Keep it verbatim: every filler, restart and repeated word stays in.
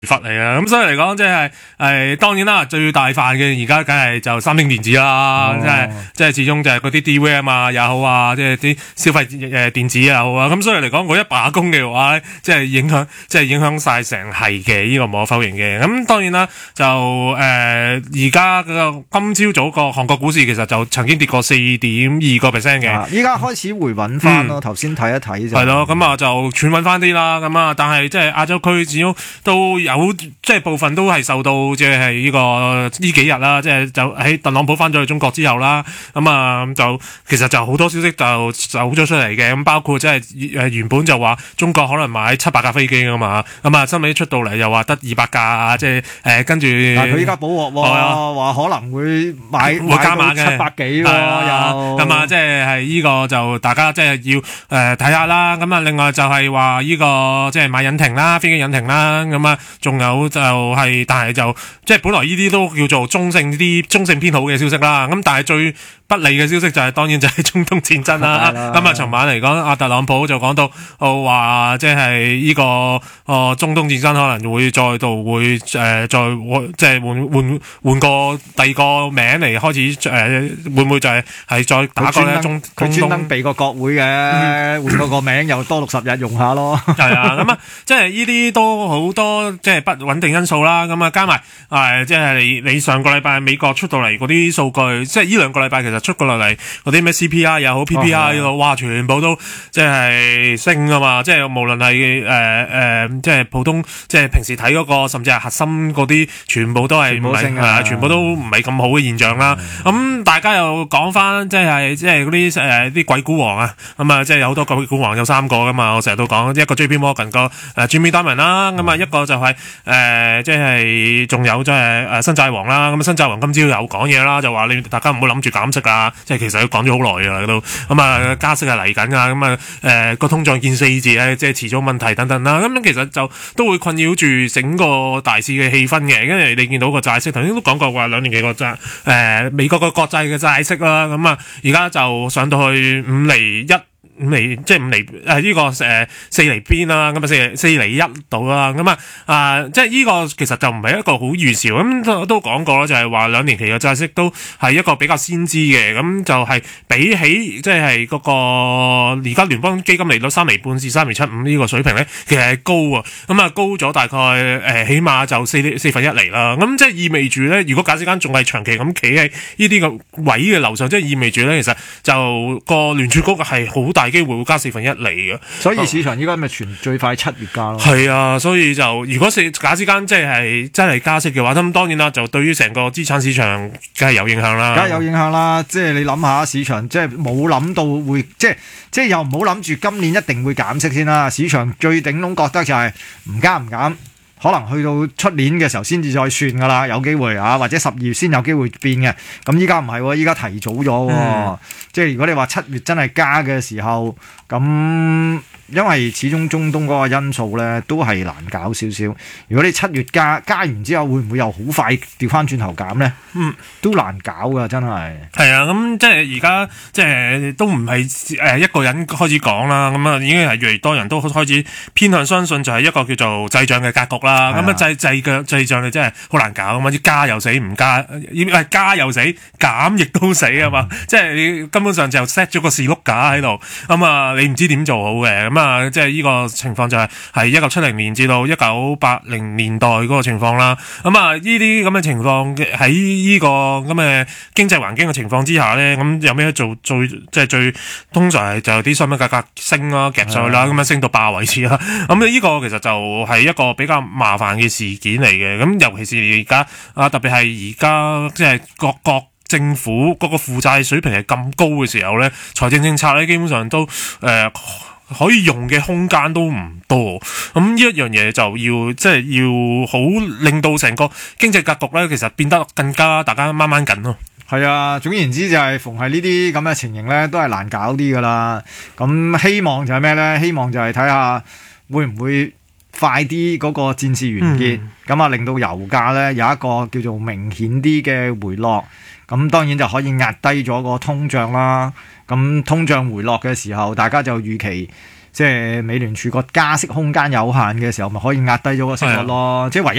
佛嚟啊！咁所以嚟講，即係誒，當然啦，最大範嘅而家梗係就三星電子啦，即係即係始終就係嗰啲 D R A M 啊又好啊，即係啲消費誒電子又好啊。咁所以嚟講，我一罷工嘅話咧，即係影響，即係影響晒成係嘅，呢個無可否認嘅。咁當然啦，就誒而家個今朝早個韓國股市其實就曾經跌過四點二個 percent 嘅， 依家開始回穩翻咯。頭先睇一睇就係咯，咁啊就喘穩翻啲啦。咁啊，但係即係亞洲區始終都有。有即係部分都係受到即係呢個呢幾日啦，即係就喺特朗普翻咗去中國之後啦，咁啊就其實就好多消息就走咗出嚟嘅，咁包括即係誒原本就話中國可能買七百架飛機噶嘛，咁啊新尾出到嚟又話得二百架啊，即係誒跟住佢依家補鑊喎，話可能會買會加碼嘅七百幾喎，又咁啊即係係呢個就大家即係要誒睇下啦，咁啊另外就係話呢個即係買引擎啦，飛機引擎啦，咁啊。仲有就係、是，但係就即係本來呢啲都叫做中性啲、中性偏好嘅消息啦。咁但係最不利嘅消息就係、是、當然就係中東戰爭啦。咁啊，尋晚嚟講，阿特朗普就講到話，即係呢個哦中東戰爭可能會再度會誒、呃、再即係換換換個第二個名嚟開始誒、呃，會唔會就係、是、係再打個咧中佢專登避個國會嘅，嗯、換個個名又多六十日用下咯。 係啊，咁啊，即係呢啲都好多即係不穩定因素啦。咁啊，加埋誒、呃，即係你你上個禮拜美國出到嚟嗰啲數據，即係呢兩個禮拜其實出過落嚟嗰啲咩 C P I 又好 P P I 又好，哇，全部都即係升啊嘛！即係無論係誒誒，即係普通，即係平時睇嗰個，甚至係核心嗰啲，全部都係唔係啊，全部都唔係咁好嘅現象啦。咁、嗯、大家又講翻，即係即係嗰啲誒啲鬼股王啊，咁啊，即係有好多鬼股王，有三個噶嘛。我成日都講一個 J P Morgan 個誒 Jimmy Dimon 啦，咁啊一個就係、是、誒、呃、即係仲有即係誒新債王啦。咁啊新債王今朝有講嘢啦，就話你大家唔好諗住減息啊，即係其實都講咗好耐噶啦都。咁啊加息係嚟緊啊，咁啊誒個通脹見四字咧，即係遲早問題等等啦。咁其實就都會困擾住整個大市嘅氣氛嘅，因為你見到個債息頭先都講過話兩年期個債誒美國個國債嘅債息啦，咁啊而家就上到去五厘一。五厘即係五厘誒呢、呃這個誒、呃、四厘邊啦，咁啊四四厘一度啦，咁啊啊即係呢個其實就唔係一個好預兆，咁都都講過啦，就係話兩年期嘅債息都係一個比較先知嘅，咁就係比起即係嗰個而家聯邦基金利率三厘半至三厘七五呢個水平咧，其實係高啊，咁啊高咗大概誒、呃、起碼就四四分一厘啦，咁即係意味住咧，如果假設間仲係長期咁企喺呢啲個位嘅樓上，即係意味住咧，其實就個聯儲局係好大機會會加四分一厘嘅， 所以市場依家咪全最快七月加咯。 係啊，所以就如果是假之間即係真係加息嘅話，咁當然啦，就對於成個資產市場梗係有影響啦。 梗係有影響啦，即係你諗下市場，即係冇諗到會，即係即係又唔好諗住今年一定會減息先啦。市場最頂籠覺得就係唔加唔減。可能去到出年嘅時候先至再算噶啦，有機會啊，或者十二月先有機會變嘅。咁依家唔係喎，依家提早咗喎。嗯、即係如果你話七月真係加嘅時候，咁因為始終中東嗰個因素咧都係難搞少少。如果你七月加加完之後，會唔會又好快調翻轉頭減咧？嗯，都難搞噶，真係。係啊，咁即係而家即係都唔係誒一個人開始講啦。咁啊已經係越嚟越多人都開始偏向相信就係一個叫做滯脹嘅格局啦。咁啊滯滯嘅滯脹你真係好難搞啊嘛！啲加又死，唔加要加又死，減亦都死啊嘛！嗯、即係你根本上就 set 咗個士碌架喺度，咁啊你唔知點做好嘅，咁啊即係呢個情況就係係一九七零年至到一九八零年代嗰個情況啦。咁啊呢啲咁嘅情況喺呢個咁嘅經濟環境嘅情況之下咧，咁有咩做最即係最通常係就啲商品價格升啦，夾上去啦，咁樣升到爆為止啦。咁呢個其實就係一個比較麻煩嘅事件嚟嘅，咁尤其是而家啊，特別係而家即係各國政府嗰個負債水平係咁高嘅時候咧，財政政策咧基本上都誒、呃、可以用嘅空間都唔多，咁呢一樣嘢就要即係要好令到成個經濟格局咧，其實變得更加大家掹掹緊咯。 係啊，總言之就係逢係呢啲咁嘅情形咧，都係難搞啲噶啦。咁希望就係咩咧？希望就係睇下會唔會快啲嗰個戰事完結，咁啊、嗯、令到油價咧有一個叫做明顯啲嘅回落，咁當然就可以壓低咗個通脹啦。咁通脹回落嘅時候，大家就預期即係美聯儲個加息空間有限嘅時候，咪可以壓低咗個息率咯。即係唯一